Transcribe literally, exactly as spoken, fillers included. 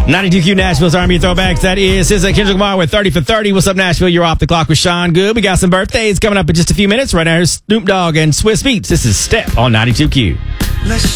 ninety-two Q Nashville's R and B Throwbacks. That is S Z A Kendrick Lamar with thirty for thirty. What's up, Nashville? You're off the clock with Sean Good. We got some birthdays coming up in just a few minutes. Right now, here's Snoop Dogg and Swiss Beats. This is Step on ninety-two Q. Let's